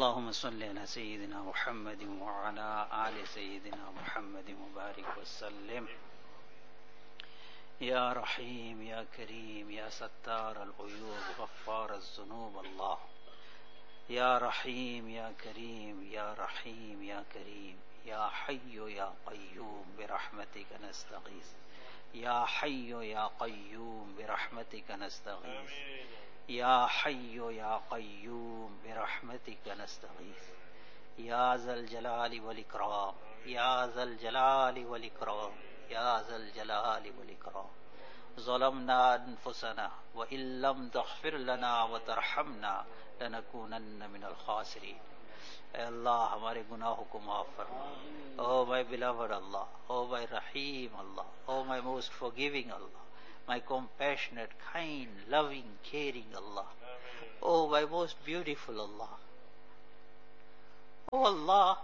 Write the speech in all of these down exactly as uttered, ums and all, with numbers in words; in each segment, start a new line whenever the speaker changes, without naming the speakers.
اللهم صل على سيدنا محمد وعلى آل سيدنا محمد وبارك وسلم. يا رحيم يا كريم يا ستار العيوب غفار الذنوب الله. يا رحيم يا كريم يا رحيم يا كريم يا حي يا قيوم برحمتك نستغيث. يا حي يا قيوم برحمتك نستغيث. يا حي يا قيوم برحمتك نستغيث. يا ذا الجلال والإكرام يا ذا الجلال والإكرام يا ذا الجلال والإكرام. ظلمنا أنفسنا وإن لم تغفر لنا وترحمنا لنكونن من الخاسرين. اے اللہ ہمارے گناہوں کو معاف فرما. Oh my beloved Allah, oh my Rahim Allah, oh my most forgiving Allah, my compassionate, kind, loving, caring Allah, oh my most beautiful Allah. Oh Allah,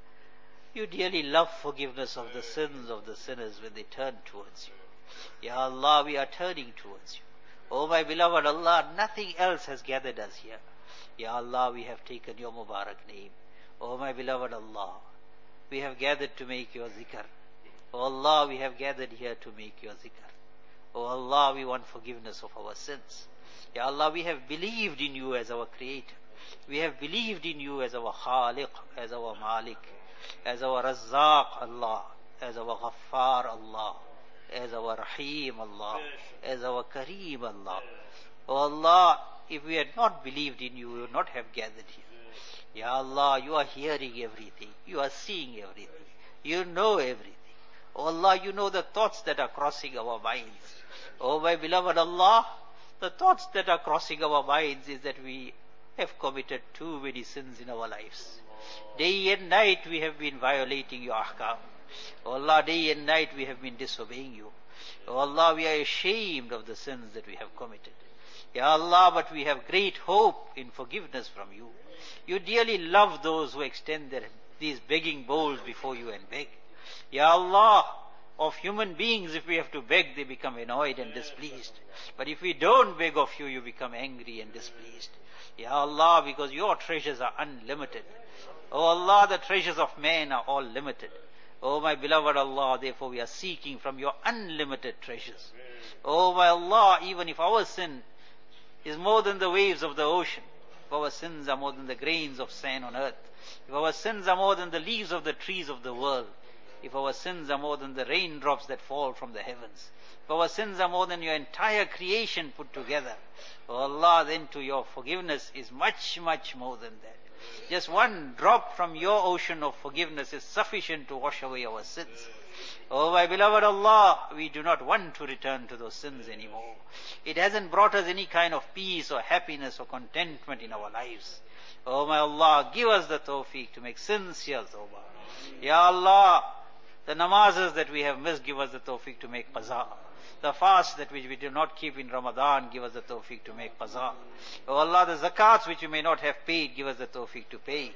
you dearly love forgiveness of the sins of the sinners when they turn towards you. Ya Allah, we are turning towards you. Oh my beloved Allah, nothing else has gathered us here. Ya Allah, we have taken your Mubarak name. Oh my beloved Allah, we have gathered to make your zikr. Oh Allah, we have gathered here to make your zikr. Oh Allah, we want forgiveness of our sins. Ya Allah, we have believed in you as our creator. We have believed in you as our Khaliq, as our Malik, as our Razzaq Allah, as our Ghaffar Allah, as our Rahim Allah, as our Kareem Allah. Oh Allah, if we had not believed in you, we would not have gathered here. Ya Allah, you are hearing everything. You are seeing everything. You know everything. Oh Allah, you know the thoughts that are crossing our minds. Oh my beloved Allah, the thoughts that are crossing our minds is that we have committed too many sins in our lives. Day and night we have been violating your ahkam. Oh Allah, day and night we have been disobeying you. Oh Allah, we are ashamed of the sins that we have committed. Ya Allah, but we have great hope in forgiveness from you. You dearly love those who extend their, these begging bowls before you and beg. Ya Allah, of human beings, if we have to beg, they become annoyed and displeased. But if we don't beg of you, you become angry and displeased. Ya Allah, because your treasures are unlimited. Oh Allah, the treasures of man are all limited. Oh my beloved Allah, therefore we are seeking from your unlimited treasures. Oh my Allah, even if our sin is more than the waves of the ocean, if our sins are more than the grains of sand on earth, if our sins are more than the leaves of the trees of the world, if our sins are more than the raindrops that fall from the heavens, if our sins are more than your entire creation put together, oh Allah, then to your forgiveness is much, much more than that. Just one drop from your ocean of forgiveness is sufficient to wash away our sins. Oh my beloved Allah, we do not want to return to those sins anymore. It hasn't brought us any kind of peace or happiness or contentment in our lives. Oh my Allah, give us the tawfiq to make sincere tawbah. Ya Allah, the namazes that we have missed, give us the tawfiq to make qaza. The fast that which we do not keep in Ramadan, give us the tawfiq to make qaza. Oh Allah, the zakats which we may not have paid, give us the tawfiq to pay.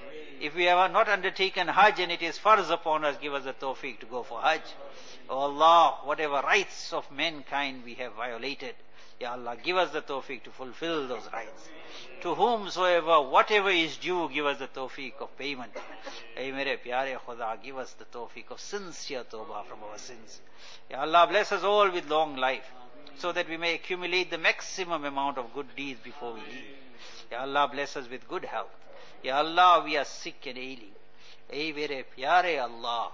If we have not undertaken Hajj and it is farz upon us, give us the tawfiq to go for Hajj. Oh Allah, whatever rights of mankind we have violated, Ya Allah, give us the tawfiq to fulfill those rights. To whomsoever, whatever is due, give us the tawfiq of payment. Ay mere pyare Khuda, give us the tawfiq of sincere tawbah from our sins. Ya Allah, bless us all with long life, so that we may accumulate the maximum amount of good deeds before we leave. Ya Allah, bless us with good health. Ya Allah, we are sick and ailing. Ay mere pyare Allah,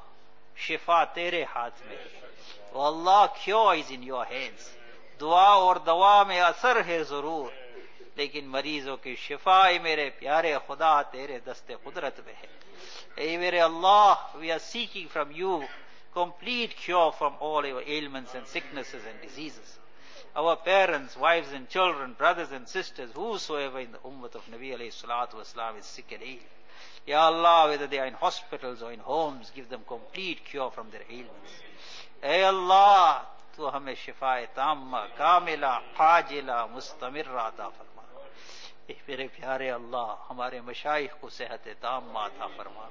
shifa tere haath mein. Oh Allah, cure is in your hands. Dua aur dawa mein asar hai zarur. Lekin marizon ki shifa ay mere pyare Khuda tere daste qudrat mein hai. Ay mere Allah, we are seeking from you complete cure from all our ailments and sicknesses and diseases. Our parents, wives and children, brothers and sisters, whosoever in the ummah of Nabi alayhi salatu wasalam is sick and ailing. Ya Allah, whether they are in hospitals or in homes, give them complete cure from their ailments. Ay Allah, tu hame shifa tamma, kamila, fajila, mustamirra ata farma. Eh mere pyare Allah, hamare mashayikh ko sehat tamma ata farma.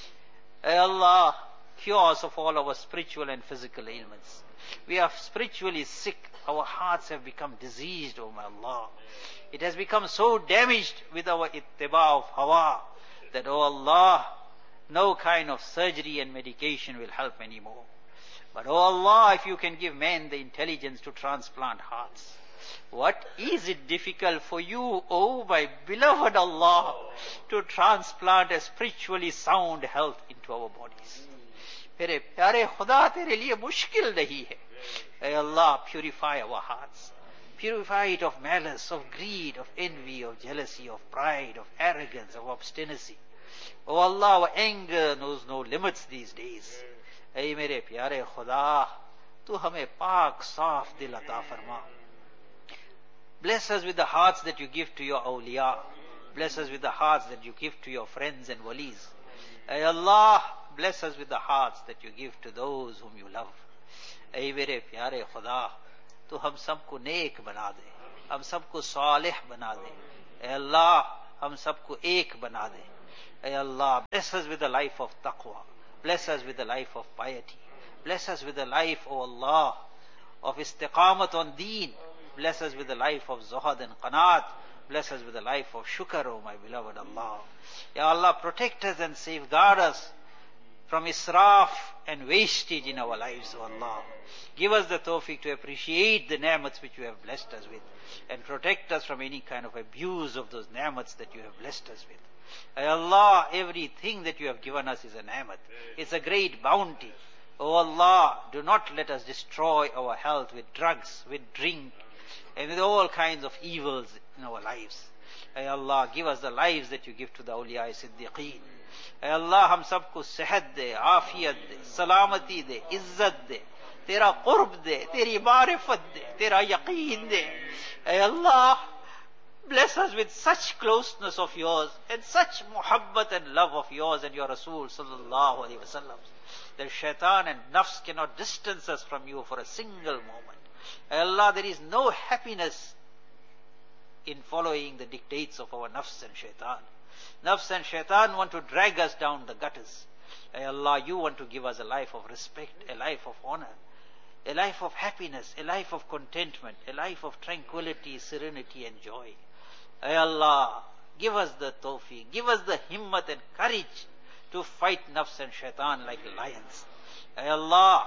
Ay Allah, cure us of all our spiritual and physical ailments. We are spiritually sick. Our hearts have become diseased, O my Allah. It has become so damaged with our ittiba of hawa, that, oh Allah, no kind of surgery and medication will help anymore. But oh Allah, if you can give men the intelligence to transplant hearts, what is it difficult for you, oh my beloved Allah, to transplant a spiritually sound health into our bodies? Mere pyare Khuda, tere liye mushkil nahi hai. Hey Allah, purify our hearts. Purify it of malice, of greed, of envy, of jealousy, of pride, of arrogance, of obstinacy. Oh Allah, our anger knows no limits these days. Hey mere pyare Khuda, tu hame paak saaf dil ata farma. Bless us with the hearts that you give to your awliya. Bless us with the hearts that you give to your friends and walis. Ay Allah, bless us with the hearts that you give to those whom you love. Ay mere pyare Khuda, tu hum sabko neck bana de, hum sabko salih bana de. Ay Allah, hum sabko ek bana de. Ay Allah, bless us with the life of taqwa. Bless us with the life of piety. Bless us with the life, O Allah, of istiqamat on deen. Bless us with the life of zuhad and qanaat. Bless us with the life of shukr, O my beloved Allah. Ya Allah, protect us and safeguard us from israf and wastage in our lives, O Allah. Give us the tawfiq to appreciate the ni'mats which you have blessed us with, and protect us from any kind of abuse of those ni'mats that you have blessed us with. Ay Allah, everything that you have given us is a ni'mat. It's a great bounty. O Allah, do not let us destroy our health with drugs, with drink, and with all kinds of evils in our lives. Ay Allah, give us the lives that you give to the awliya siddiqeen. Ay Allah, hum sabko sehat de, afiyat de, salamati de, izzat de, tera qurb de, teri marifat de, tera yaqeen de. Ay Allah, bless us with such closeness of yours and such muhabbat and love of yours and your Rasul sallallahu alaihi wasallam that shaitan and nafs cannot distance us from you for a single moment. Ay Allah, there is no happiness in following the dictates of our nafs and shaitan. Nafs and shaitan want to drag us down the gutters. Ay Allah, you want to give us a life of respect, a life of honor, a life of happiness, a life of contentment, a life of tranquility, serenity and joy. Ay Allah, give us the tawfiq, give us the himmat and courage to fight nafs and shaitan like lions. Ay Allah,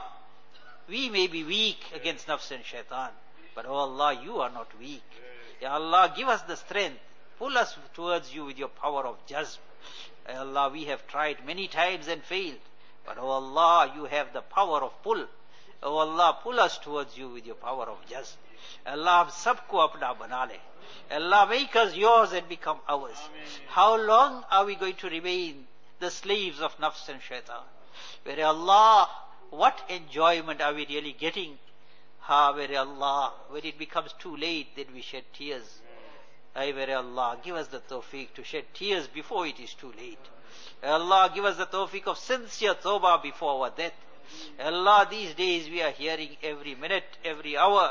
we may be weak against nafs and shaitan, but oh Allah, you are not weak. Ya Allah, give us the strength. Pull us towards you with your power of jazb. Ay Allah, we have tried many times and failed, but oh Allah, you have the power of pull. Oh Allah, pull us towards you with your power of jazb. Allah, hum sabko apna bana le. Allah, make us yours and become ours. How long are we going to remain the slaves of nafs and shaitan? Where Allah, what enjoyment are we really getting? Ha, where Allah, when it becomes too late, then we shed tears. Ay, where Allah, give us the tawfiq to shed tears before it is too late. Allah, give us the tawfiq of sincere tawbah before our death. Allah, these days we are hearing every minute, every hour,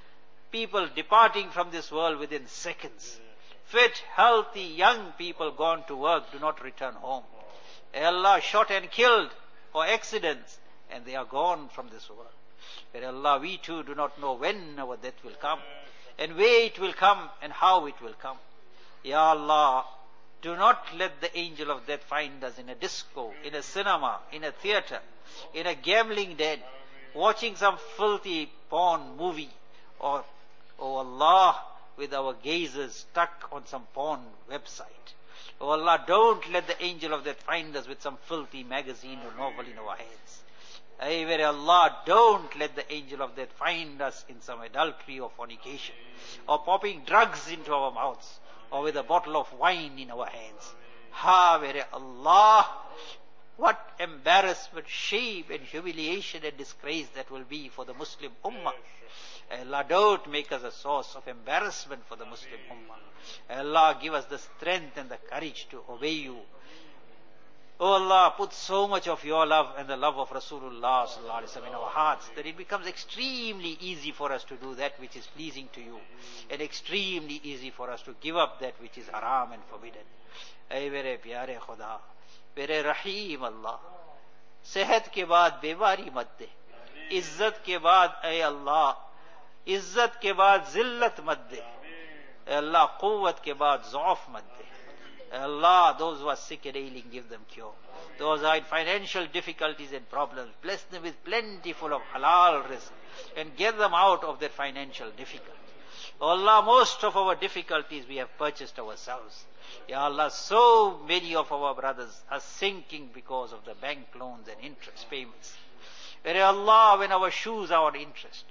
people departing from this world within seconds. Fit, healthy, young people gone to work do not return home. Allah, shot and killed or accidents, and they are gone from this world. But Allah, we too do not know when our death will come, and where it will come, and how it will come. Ya Allah, do not let the angel of death find us in a disco, in a cinema, in a theater, in a gambling den, watching some filthy porn movie, or, oh Allah, with our gazes stuck on some porn website. Oh Allah, don't let the angel of death find us with some filthy magazine or novel in our hands. Ay, where Allah, don't let the angel of death find us in some adultery or fornication, or popping drugs into our mouths, or with a bottle of wine in our hands. Ha, where Allah, what embarrassment, shame and humiliation and disgrace that will be for the Muslim Ummah. Allah, don't make us a source of embarrassment for the Muslim Ummah. Allah, give us the strength and the courage to obey you. Oh Allah, put so much of your love and the love of Rasulullah sallallahu alaihi wasallam in our hearts that it becomes extremely easy for us to do that which is pleasing to you, and extremely easy for us to give up that which is haram and forbidden. Ay mere pyare Khuda, mere Rahim Allah, sehat ke baad bemari mat de, izzat ke baad ay Allah, izzat ke baad zillat mat de, ay Allah, quwwat ke baad zaaf mat de. Allah, those who are sick and ailing, give them cure. Those who are in financial difficulties and problems, bless them with plentiful of halal rizq and get them out of their financial difficulty. Oh Allah, most of our difficulties we have purchased ourselves. Ya Allah, so many of our brothers are sinking because of the bank loans and interest payments. Where Allah, when our shoes are on interest,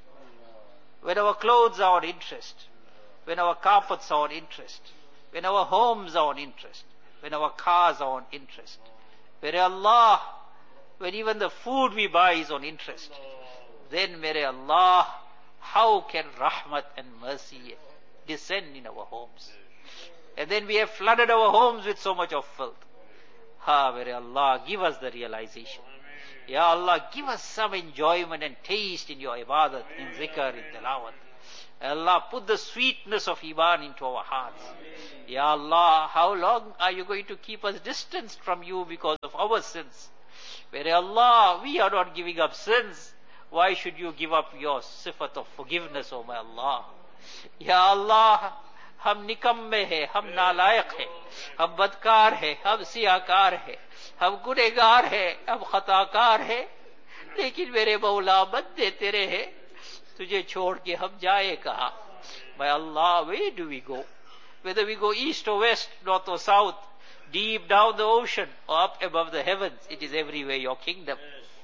when our clothes are on interest, when our carpets are on interest, when our homes are on interest, when our cars are on interest, where Allah, when even the food we buy is on interest, then may Allah, how can rahmat and mercy descend in our homes? And then we have flooded our homes with so much of filth. Ha, may Allah give us the realization. Ya Allah, give us some enjoyment and taste in your ibadat, in zikr, in tilawat. Allah, put the sweetness of iman into our hearts. Ya Allah, how long are you going to keep us distanced from you because of our sins? Where Allah, we are not giving up sins. Why should you give up your sifat of forgiveness, O my Allah? Ya Allah, हम निकम्मे हैं, हम नालायक हैं, हम बदकार हैं, हम सियाकार हैं, हम गुनहगार हैं, हम खताकार हैं, लेकिन मेरे मौला बंदे तेरे हैं, तुझे छोड़ के हम जाए कहाँ? My Allah, where do we go? Whether we go east or west, north or south, deep down the ocean or up above the heavens, it is everywhere your kingdom.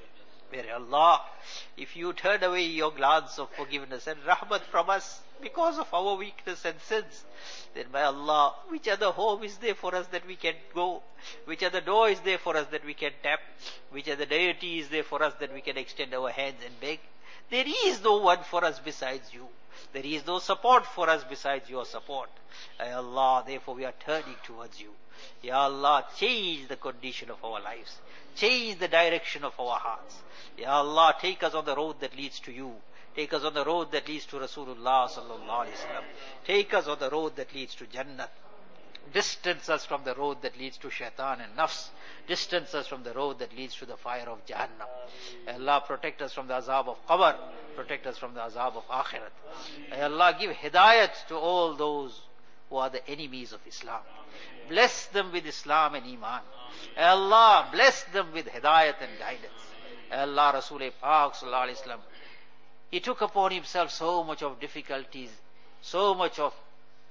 Where Allah, if you turn away your glance of forgiveness and rahmat from us because of our weakness and sins, then by Allah, which other home is there for us that we can go? Which other door is there for us that we can tap? Which other deity is there for us that we can extend our hands and beg? There is no one for us besides you. There is no support for us besides your support. Ya Allah, therefore we are turning towards you. Ya Allah, change the condition of our lives. Change the direction of our hearts. Ya Allah, take us on the road that leads to you. Take us on the road that leads to Rasulullah sallallahu alaihi wasallam. Take us on the road that leads to Jannat. Distance us from the road that leads to shaitan and nafs. Distance us from the road that leads to the fire of Jahannam. Allah, protect us from the azab of qabr. Protect us from the azab of akhirat. Allah, give hidayat to all those who are the enemies of Islam. Bless them with Islam and Iman. Allah, bless them with hidayat and guidance. Allah, Rasul Pak sallallahu alaihi wasallam, he took upon himself so much of difficulties, so much of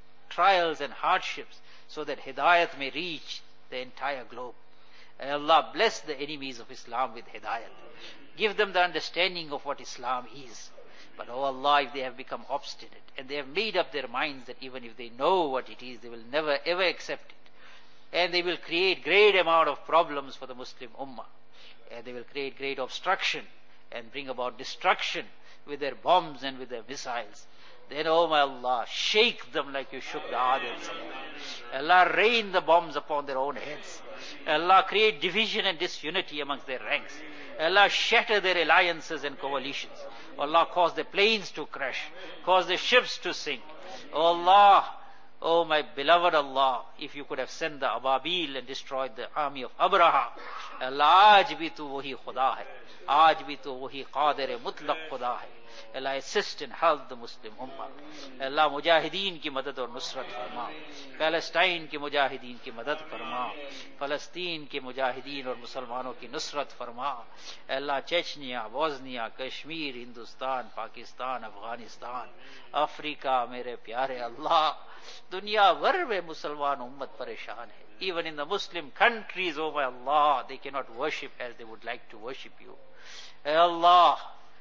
trials and hardships, so that hidayat may reach the entire globe. Allah, bless the enemies of Islam with hidayat. Give them the understanding of what Islam is. But oh Allah, if they have become obstinate and they have made up their minds that even if they know what it is, they will never ever accept it. And they will create great amount of problems for the Muslim Ummah. And they will create great obstruction and bring about destruction with their bombs and with their missiles. Then, oh my Allah, shake them like you shook the Ad and Samud. Allah, rain the bombs upon their own heads. Allah, create division and disunity amongst their ranks. Allah, shatter their alliances and coalitions. Allah, cause the planes to crash, cause the ships to sink. Oh Allah, oh my beloved Allah, if you could have sent the Ababil and destroyed the army of Abraha. Allah, aaj bhi tu wahi khuda hai. Aaj bhi tu wahi qadir mutlaq khuda hai. Allah, assist and help the Muslim Ummah. Allah, Mujahideen ki madad aur nusrat farma. Palestine ki Mujahideen ki madad farma. Palestine ki Mujahideen aur Musalmanon ki nusrat farma. Allah, Chechnya, Bosnia, Kashmir, Hindustan, Pakistan, Afghanistan, Africa, mere pyare Allah. Dunya bhar mein Musalman ummat pareshan hai. Even in the Muslim countries, oh my Allah, they cannot worship as they would like to worship you. Hey Allah,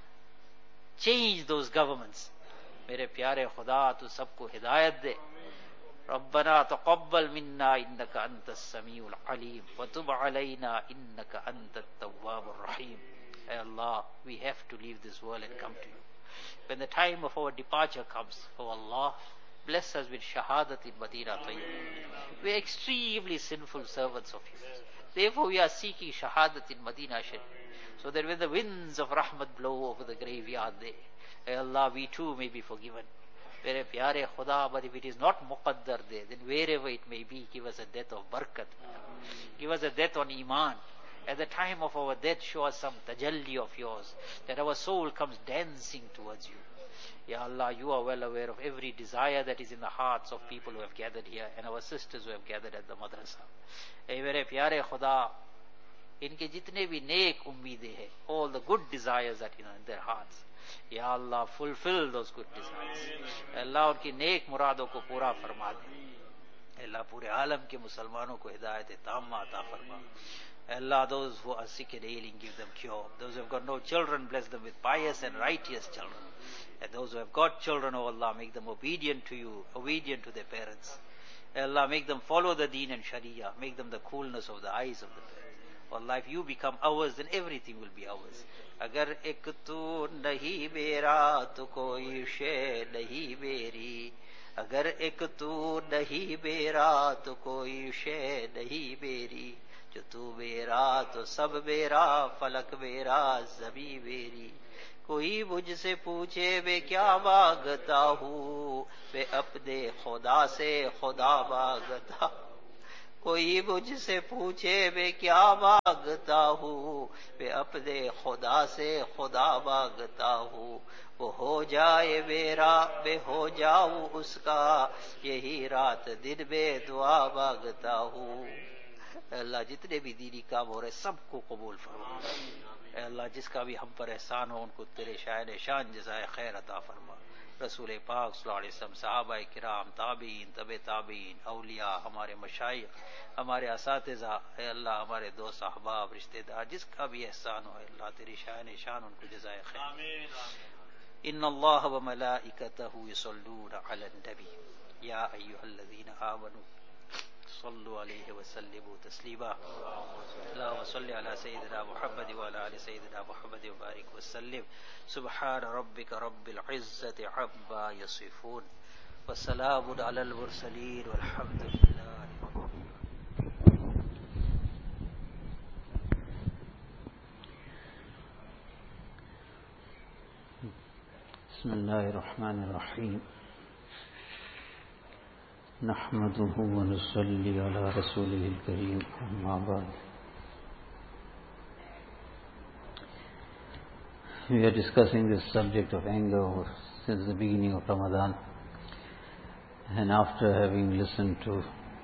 change those governments. Mere pyare Khuda, tu sabko hidayat de. Rabbana taqabbal minna innaka antas samiul alim wa tub alayna innaka antat tawwabur rahim. Hey Allah, we have to leave this world and come to you. When the time of our departure comes, oh Allah, bless us with shahadat in Madinah Tayyibah. We are extremely sinful servants of you. Therefore we are seeking shahadat in Madinah Sharif, so that when the winds of rahmat blow over the graveyard there, hey Allah, we too may be forgiven. Mere pyare Khuda, but if it is not muqaddar there, then wherever it may be, give us a death of barakat. Give us a death on Iman. At the time of our death, show us some tajalli of yours, that our soul comes dancing towards you. Ya Allah, you are well aware of every desire that is in the hearts of people who have gathered here and our sisters who have gathered at the madrasa. Ey mere pyare Khuda, inke jitne bhi neek ummeedin hai, all the good desires that are in their hearts, Ya Allah, fulfill those good desires. Allah, unki neek muradon ko pura farma de. Allah, pure alam ke Muslimanon ko hidayat tamma ata farma. Allah, those who are sick and ailing, give them cure. Those who have got no children, bless them with pious and righteous children. And those who have got children, oh Allah, make them obedient to you, obedient to their parents. Allah, make them follow the deen and sharia. Make them the coolness of the eyes of the parents. Allah, if you become ours, then everything will be ours. Agar ek tu nahi mera, to koi shay nahi meri. Agar ek tu nahi mera, to koi shay nahi meri. जो तू मेरा तो सब मेरा, फलक मेरा, ज़मीं मेरी. कोई मुझसे पूछे मैं क्या मांगता हूँ, मैं अपने खुदा से खुदा मांगता. कोई मुझसे पूछे मैं क्या मांगता हूँ, मैं अपने खुदा से खुदा मांगता हूँ. वो हो जाए मेरा, मैं हो जाऊँ उसका, यही रात दिन में दुआ मांगता हूँ. अल्लाह, जितने भी दीनी काम हो रहे सबको कबूल फरमा. अल्लाह, जिसका भी हम पर एहसान हो उनको तेरे शान शान जज़ाए खैर अता फरमा. रसूल पाक सल्लल्लाहु अलैहि वसल्लम, सहाबाए किराम, ताबीन, तबे ताबीन, औलिया, हमारे मशाइख, हमारे असातिज़ा, अल्लाह हमारे दोस्त अहबाब रिश्तेदार, जिसका भी एहसान हो अल्लाह तेरी शान शान उनको जज़ाए खैर. आमीन. इन्नल्लाह व मलाइकतहु युसल्लूना अलन नबी या अय्युहल्लज़ीना आमनू सल्लु अलैहि व सल्लिमू तस्लीमा. अल्लाहुम्मा सल्लि अला सय्यिदिना मुहम्मद व अला आलि सय्यिदिना मुहम्मद व बारिक व सल्लिम. सुब्हान रब्बिका रब्बिल इज्जति अम्मा यसिफून व सलामुन अलल मुरसलीन वल्हम्दुलिल्लाहि रब्बिल आलमीन.
बिस्मिल्लाहिर रहमानिर रहीम. नहमदुहु व नुसल्ली अला रसूलिहिल करीम. अम्मा बाद. We are discussing this subject of anger since the beginning of Ramadan, and after having listened to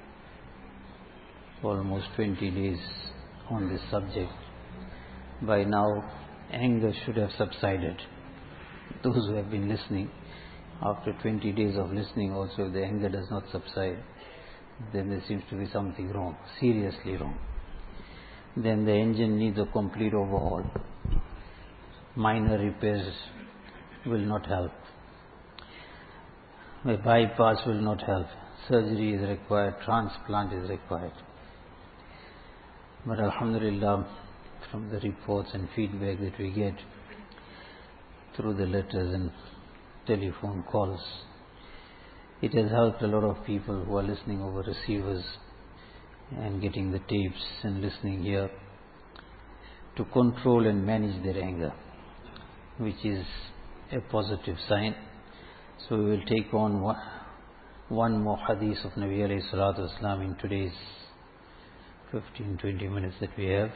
almost twenty days on this subject, by now anger should have subsided. Those who have been listening, after twenty days of listening also, if the anger does not subside, then there seems to be something wrong, seriously wrong. Then the engine needs a complete overhaul. Minor repairs will not help. A bypass will not help. Surgery is required, transplant is required. But alhamdulillah, from the reports and feedback that we get through the letters and telephone calls, it has helped a lot of people who are listening over receivers and getting the tapes and listening here to control and manage their anger, which is a positive sign. So we will take on one, one more hadith of Nabi alayhi salatu wasalam in today's fifteen to twenty minutes that we have.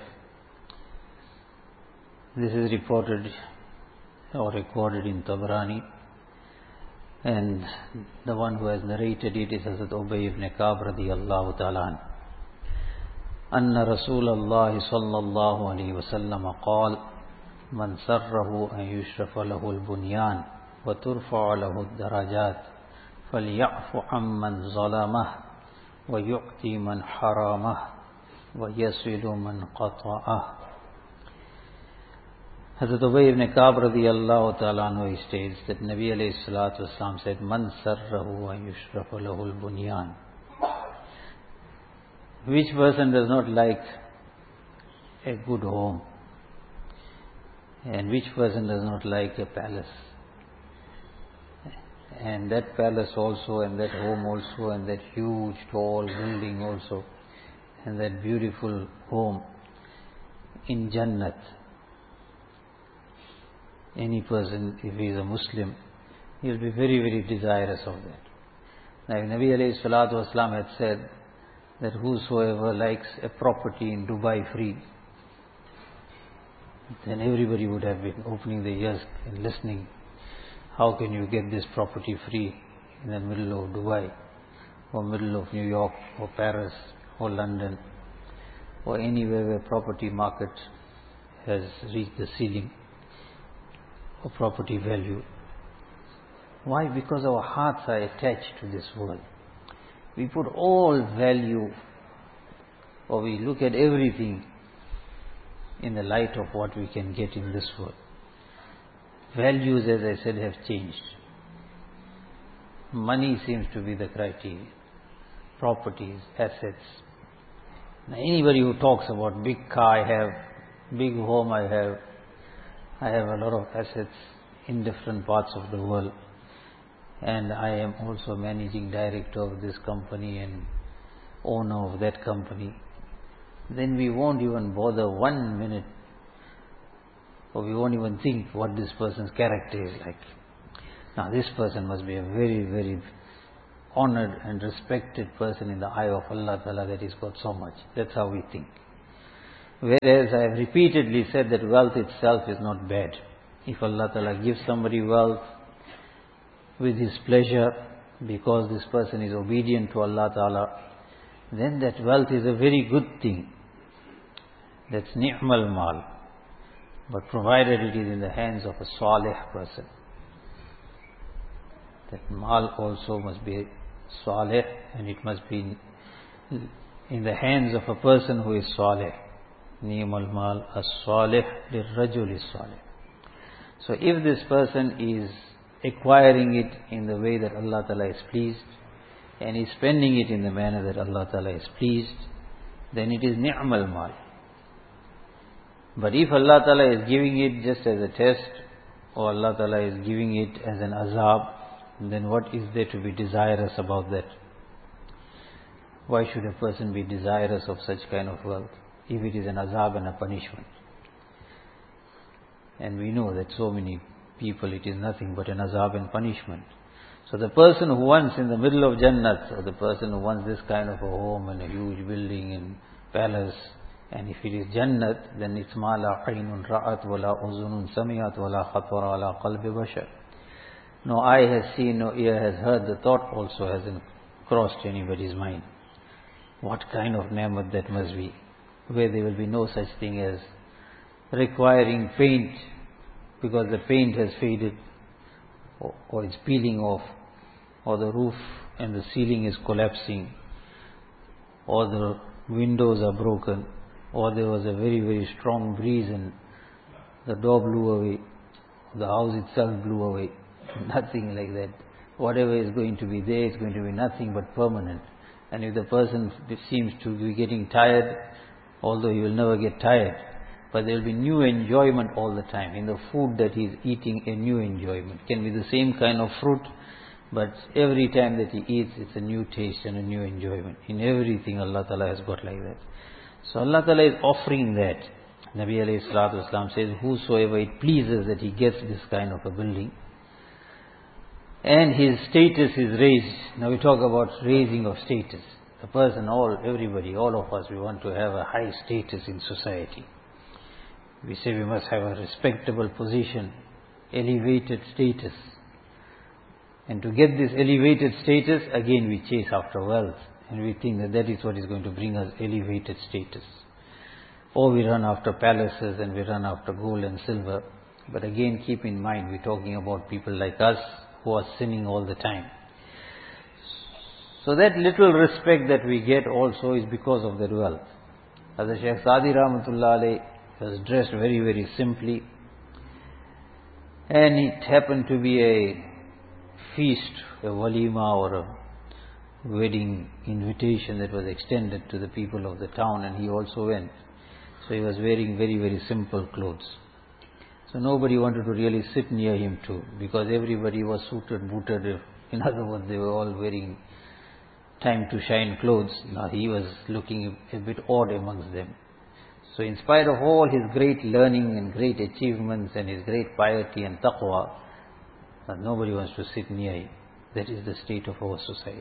This is reported or recorded in Tabarani, and the one who has narrated it is Hazrat Ubay ibn Ka'b radiyallahu ta'ala anna Rasulullah sallallahu alayhi wa sallam qala man sarrahu an yushrafa lahu al-bunyan wa turfa'a lahu ad-darajat falyafu amman zalamah wa yu'ti man haramah wa yasilu man qata'ah. Hazrat Ubay ibn Ka'b radiyallahu ta'ala anhu states that Nabi alayhi salatu wasalam said, man sarrahu an yushrafa lahu al-bunyan. Which person does not like a good home? And which person does not like a palace? And that palace also, and that home also, and that huge tall building also, and that beautiful home in Jannat. Any person, if he is a Muslim, he will be very, very desirous of that. Like Nabi alayhi salatu wasalam had said that whosoever likes a property in Dubai free, then everybody would have been opening their ears and listening how can you get this property free in the middle of Dubai, or middle of New York, or Paris, or London, or anywhere where property market has reached the ceiling of property value. Why? Because our hearts are attached to this world. We put all value, or we look at everything in the light of what we can get in this world. Values, as I said, have changed. Money seems to be the criteria. Properties, assets. Now, anybody who talks about big car I have, big home I have, I have a lot of assets in different parts of the world, and I am also managing director of this company and owner of that company, then we won't even bother one minute, or we won't even think what this person's character is like. Now, this person must be a very, very honored and respected person in the eye of Allah Ta'ala that he's got so much. That's how we think. Whereas I have repeatedly said that wealth itself is not bad. If Allah Ta'ala gives somebody wealth with His pleasure, because this person is obedient to Allah Ta'ala, then that wealth is a very good thing. That's ni'mal mal. But provided it is in the hands of a salih person. That mal also must be salih, and it must be in, in the hands of a person who is salih. Ni'mal mal as-salih lirrajul as-salih. So if this person is acquiring it in the way that Allah Ta'ala is pleased, and is spending it in the manner that Allah Ta'ala is pleased, then it is ni'mal mal. But if Allah Ta'ala is giving it just as a test, or Allah Ta'ala is giving it as an azab, then what is there to be desirous about that? Why should a person be desirous of such kind of wealth, if it is an azab and a punishment? And we know that so many people, it is nothing but an azab and punishment. So the person who wants in the middle of Jannat, or the person who wants this kind of a home and a huge building and palace, and if it is Jannat, then it's ma la aynun ra'at wa la uzunun sami'at wa la khatwara ala qalbi bashar. No eye has seen, no ear has heard, the thought also hasn't crossed anybody's mind. What kind of ni'mat that must be, where there will be no such thing as requiring paint, because the paint has faded, or, or it's peeling off, or the roof and the ceiling is collapsing, or the windows are broken, or there was a very, very strong breeze and the door blew away, the house itself blew away. Nothing like that. Whatever is going to be there, it's going to be nothing but permanent. And if the person seems to be getting tired, although he will never get tired, but there will be new enjoyment all the time. In the food that he is eating, a new enjoyment. Can be the same kind of fruit, but every time that he eats, it's a new taste and a new enjoyment. In everything Allah Ta'ala has got like that. So Allah Ta'ala is offering that. Nabi alayhi salatu wasalam says, whosoever it pleases that he gets this kind of a building, and his status is raised. Now we talk about raising of status. The person, all, everybody, all of us, we want to have a high status in society. We say we must have a respectable position, elevated status. And to get this elevated status, again we chase after wealth. And we think that that is what is going to bring us elevated status. Or we run after palaces and we run after gold and silver. But again, keep in mind, we're talking about people like us who are sinning all the time. So that little respect that we get also is because of that wealth. Hazrat Shaykh Sadi Rahmatullah Alayh was dressed very, very simply. And it happened to be a feast, a walima or a wedding invitation that was extended to the people of the town, and he also went. So he was wearing very, very simple clothes. So nobody wanted to really sit near him too, because everybody was suited, booted. In other words, they were all wearing time to shine clothes. Now he was looking a bit odd amongst them. So in spite of all his great learning and great achievements and his great piety and taqwa, nobody wants to sit near him. That is the state of our society.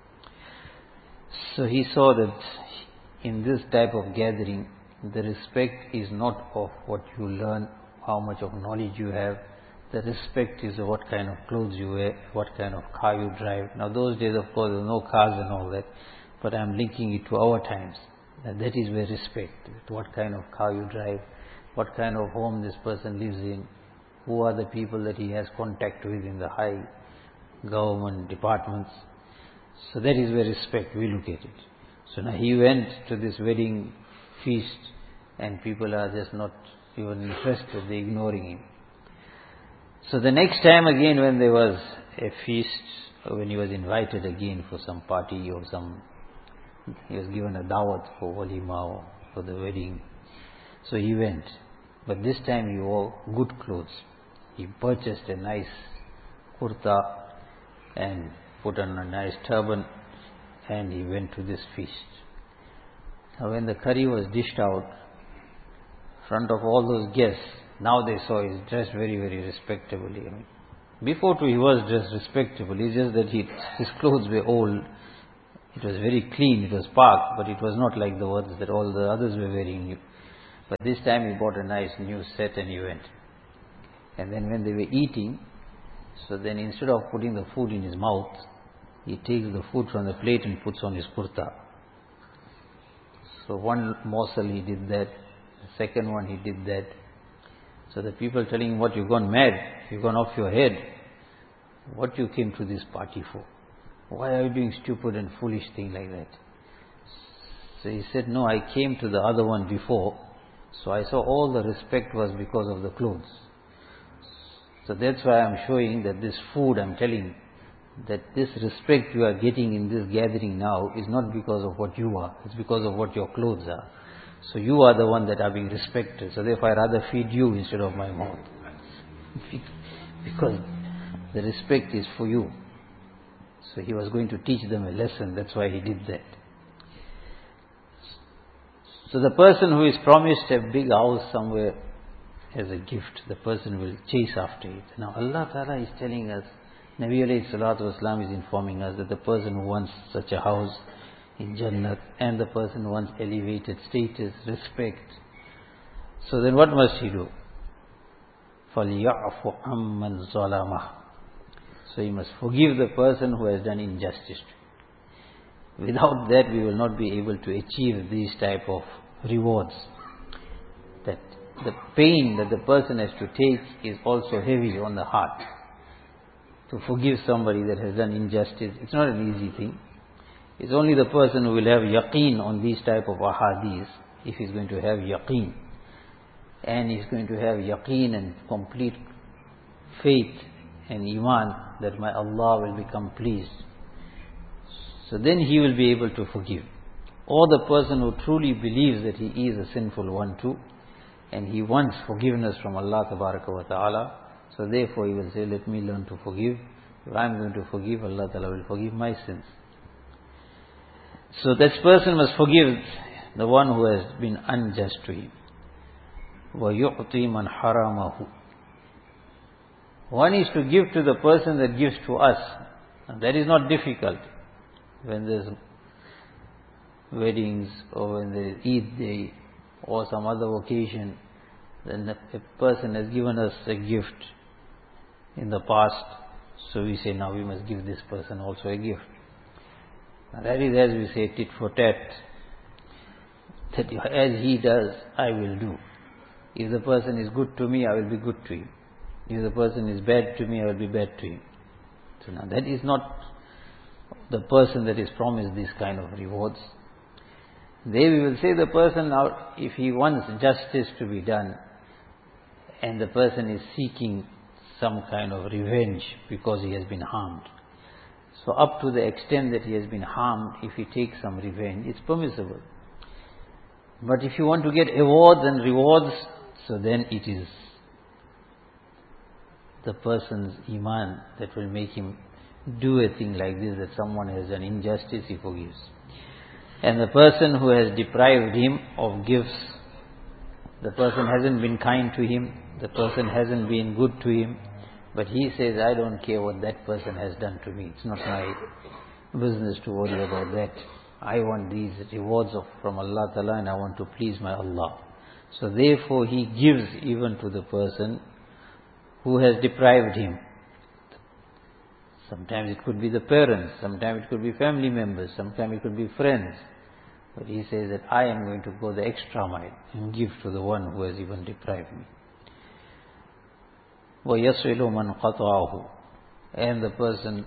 So he saw that in this type of gathering, the respect is not of what you learn, how much of knowledge you have. the respect is what kind of clothes you wear, what kind of car you drive. Now those days, of course, there were no cars and all that, but I'm linking it to our times. That, that is where respect, what kind of car you drive, what kind of home this person lives in, who are the people that he has contact with in the high government departments. So that is where respect, we look at it. So now he went to this wedding feast and people are just not even interested, they're ignoring him. So the next time again when there was a feast, or when he was invited again for some party or some, he was given a dawat for walima or for the wedding. So he went. But this time he wore good clothes. He purchased a nice kurta and put on a nice turban and he went to this feast. Now when the curry was dished out, in front of all those guests, now they saw he's dressed very, very respectably. I mean, before too he was dressed respectable. It's just that he, his clothes were old. It was very clean, it was parked, but it was not like the ones that all the others were wearing new. But this time he bought a nice new set and he went. And then when they were eating, so then instead of putting the food in his mouth, he takes the food from the plate and puts on his kurta. So one morsel he did that, the second one he did that. So the people telling him, what, you've gone mad, you've gone off your head. What you came to this party for? Why are you doing stupid and foolish thing like that? So he said, no, I came to the other one before, so I saw all the respect was because of the clothes. So that's why I'm showing that this food, I'm telling, that this respect you are getting in this gathering now is not because of what you are, it's because of what your clothes are. So you are the one that are being respected. So therefore I rather feed you instead of my mouth. Because the respect is for you. So he was going to teach them a lesson. That's why he did that. So the person who is promised a big house somewhere as a gift, the person will chase after it. Now Allah Ta'ala is telling us, Nabi alayhi salatu wasalam is informing us that the person who wants such a house in Jannat and the person who wants elevated status, respect. So then what must he do? فَلْيَعْفُ عَمَّنْ ظَلَمَهُ. So he must forgive the person who has done injustice. Without that we will not be able to achieve these type of rewards. That the pain that the person has to take is also heavy on the heart. To forgive somebody that has done injustice, it's not an easy thing. It's only the person who will have yaqeen on these type of ahadith, if he's going to have yaqeen. And he's going to have yaqeen and complete faith and iman that my Allah will become pleased. So then he will be able to forgive. Or the person who truly believes that he is a sinful one too, and he wants forgiveness from Allah Tabaraka wa Ta'ala, so therefore he will say, let me learn to forgive. If I am going to forgive, Allah Ta'ala will forgive my sins. So that person must forgive the one who has been unjust to him. وَيُعْطِي مَنْ حَرَمَهُ. One is to give to the person that gives to us. And that is not difficult. When there's weddings or when there is Eid day or some other occasion, then a person has given us a gift in the past, so we say now we must give this person also a gift. Now that is, as we say, tit for tat, that as he does, I will do. If the person is good to me, I will be good to him. If the person is bad to me, I will be bad to him. So now that is not the person that is promised these kind of rewards. There we will say the person now, if he wants justice to be done, and the person is seeking some kind of revenge because he has been harmed. So up to the extent that he has been harmed, if he takes some revenge, it's permissible. But if you want to get awards and rewards, so then it is the person's iman that will make him do a thing like this, that someone has done injustice, he forgives. And the person who has deprived him of gifts, the person hasn't been kind to him, the person hasn't been good to him, but he says, I don't care what that person has done to me. It's not my business to worry about that. I want these rewards of, from Allah Ta'ala, and I want to please my Allah. So therefore he gives even to the person who has deprived him. Sometimes it could be the parents, sometimes it could be family members, sometimes it could be friends. But he says that I am going to go the extra mile and give to the one who has even deprived me. وَيَصِلُ مَنْ قَطَعَهُ. And the person,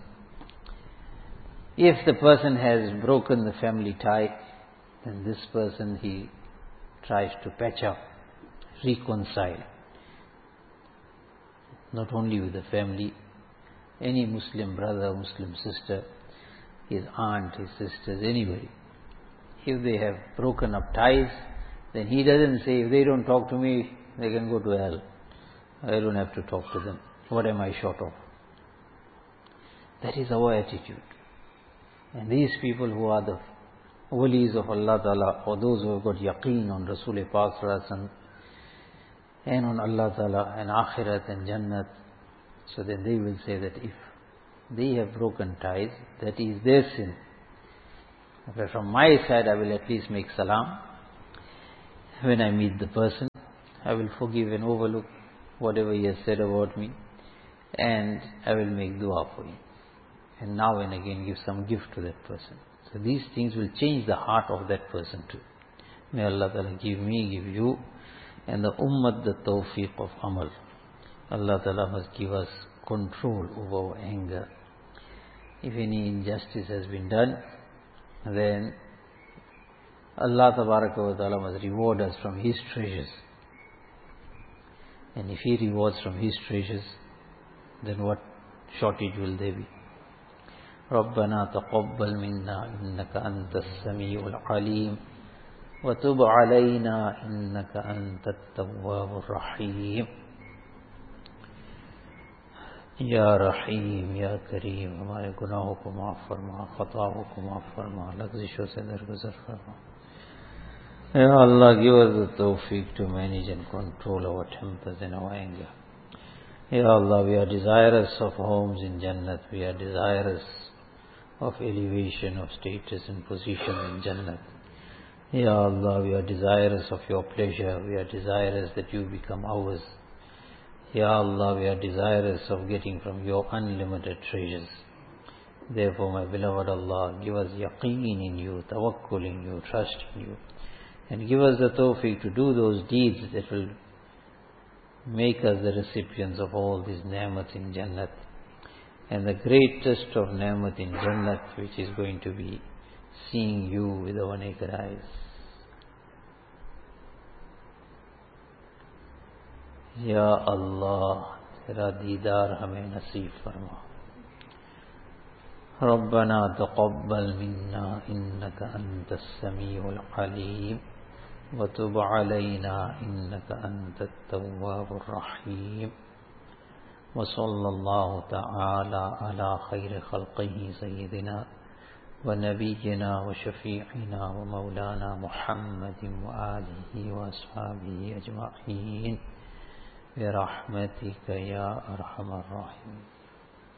if the person has broken the family tie, then this person, he tries to patch up, reconcile. Not only with the family, any Muslim brother, Muslim sister, his aunt, his sisters, anybody. If they have broken up ties, then he doesn't say, if they don't talk to me, they can go to hell. I don't have to talk to them. What am I short of? That is our attitude. And these people who are the walis of Allah Ta'ala, or those who have got yaqeen on Rasul Pak Sallallahu Alaihi Wasallam, and on Allah Ta'ala, and Akhirat and Jannat, so then they will say that if they have broken ties, that is their sin. But from my side, I will at least make salam. When I meet the person, I will forgive and overlook whatever he has said about me, and I will make dua for him. And now and again give some gift to that person. So these things will change the heart of that person too. May Allah Ta'ala give me, give you, and the ummah the tawfiq of amal. Allah Ta'ala must give us control over our anger. If any injustice has been done, then Allah Ta'ala must reward us from His treasures. And if He rewards from His treasures, then what shortage will there be? رَبَّنَا تَقَبَّلْ مِنَّا إِنَّكَ أَنْتَ السَّمِيعُ الْعَلِيمُ وَتُبْ عَلَيْنَا إِنَّكَ أَنْتَ التَّوَّابُ الرَّحِيمُ. یا رحیم یا کریم، ہمارے گناہوں کو معاف فرما، خطاؤں کو معاف فرما، لغزشوں سے درگزر فرما. Ya Allah, give us the tawfiq to manage and control our tempers and our anger. Ya Allah, we are desirous of homes in Jannat. We are desirous of elevation of status and position in Jannat. Ya Allah, we are desirous of your pleasure. We are desirous that you become ours. Ya Allah, we are desirous of getting from your unlimited treasures. Therefore, my beloved Allah, give us yaqeen in you, tawakkul in you, trust in you. And give us the tawfiq to do those deeds that will make us the recipients of all these ni'mat in Jannat. And the greatest of ni'mat in Jannat, which is going to be seeing you with our naked eyes. Ya Allah, Tera Deedar hame naseeb farma. Rabbana taqabbal minna innaka antas samiul alim. وَتُبْ عَلَيْنَا إِنَّكَ أَنْتَ التَّوَّابُ الرَّحِيمُ. وصلى الله تعالى على خير خلقه سيدنا ونبينا وشفيعنا ومولانا محمد وآله وأصحابه أجمعين برحمتك يا أرحم الراحمين.